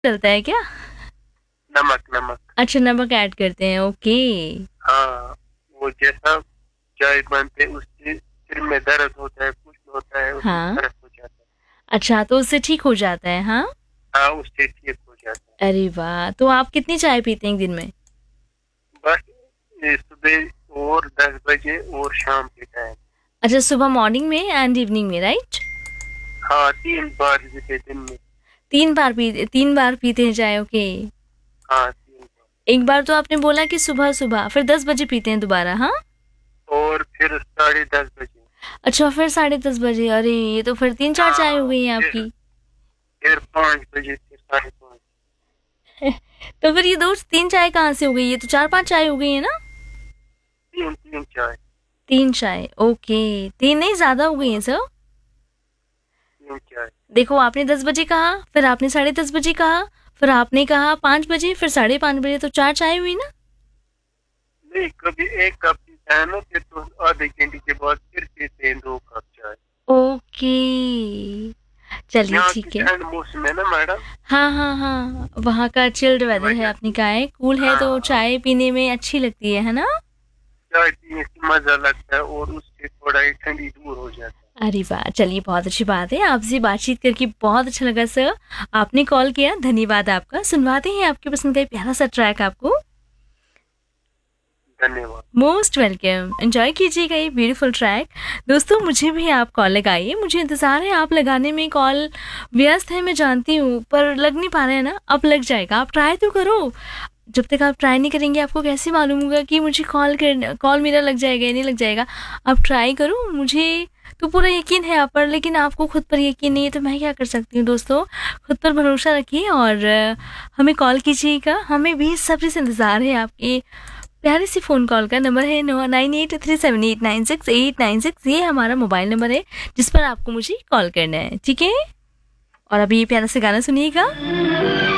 डलता है क्या? नमक नमक। अच्छा, नमक ऐड करते हैं, ओके। हाँ, वो जैसा चाय बनते उससे सिर में दर्द होता है, कुछ होता है, उससे हाँ। फर्क हो जाता है। अच्छा, तो उससे ठीक हो जाता है, हाँ? हाँ, उससे ठीक हो जाता है। अरे वाह! तो आप कितनी चाय पीते हैं एक दिन में? बस ये सुबह और 10 बजे और शाम के टाइम। अच्छा, सुबह मॉर्निंग में एंड इवनिंग में, राइट? हाँ, 3 बार के दिन में। 3 बार पीते हैं चाय, ओके। हाँ, 3 बार। एक बार तो आपने बोला कि सुबह-सुबह, फिर 10 बजे पीते हैं दोबारा, हाँ? और फिर 10:30 बजे। अच्छा, फिर 10:30 बजे, अरे! ये तो फिर 3-4 चाय हो हाँ, गई हैं फिर आपकी। फिर 5 बजे से 5:30। तो फिर ये 2-3 चाय कहाँ से हो गई? ये तो 4-5 चाय हो गई है ना? तीन तीन चाय। 3 चाय, ओके। 3 नहीं, ज़्यादा हो गई हाँ, हैं सर। 3 चाय। देखो, आपने 10 बजे कहा, फिर आपने 10:30 बजे कहा, फिर आपने कहा 5 बजे, फिर 5:30 बजे, तो 4 चाय हुई ना? नहीं, कभी एक कप पीता है ना, फिर तो आधे घंटे के बाद फिर पीते हैं 2 कप चाय। ओके, चलिए यहाँ की ठीक है। ठंड मौसम है ना मैडम। हाँ, हाँ, हाँ, वहाँ का चिल्ड उसकी वेदर है, वजह आपने से। कहा है, कूल है, तो हाँ, चाय पीने में अच्छी लगती है ना? चाय पीने से मजा लगता है और उससे थोड़ा ही ठंडी दूर हो जाता है। अरे वाह! चलिए, बहुत अच्छी बात है, आपसे बातचीत करके बहुत अच्छा लगा सर। आपने कॉल किया, धन्यवाद आपका। सुनवाते हैं आपकी पसंद का एक प्यारा-सा ट्रैक आपको। धन्यवाद। मोस्ट वेलकम, एंजॉय कीजिएगा ये ब्यूटीफुल ट्रैक। दोस्तों, मुझे भी आप कॉल लगाइए, मुझे इंतज़ार है, आप लगाने में। कॉल व्यस्त है मैं जानती हूँ, पर लग नहीं पा रहा है ना, अब लग जाएगा, आप ट्राई तो करो। जब तक आप ट्राई नहीं करेंगे, आपको कैसे मालूम होगा कि मुझे कॉल मेरा लग जाएगा या नहीं लग जाएगा? आप ट्राई करो, मुझे तो पूरा यकीन है आप पर, लेकिन आपको खुद पर यकीन नहीं है, तो मैं क्या कर सकती हूँ दोस्तों? खुद पर भरोसा रखिए और हमें कॉल कीजिएगा, हमें बेसब्री से इंतज़ार है आपके प्यारी सी फ़ोन कॉल का। नंबर है 9837896896, ये हमारा मोबाइल नंबर है, जिस पर आपको मुझे कॉल करना है, ठीक है? और अभी ये प्यारा सा गाना सुनिएगा।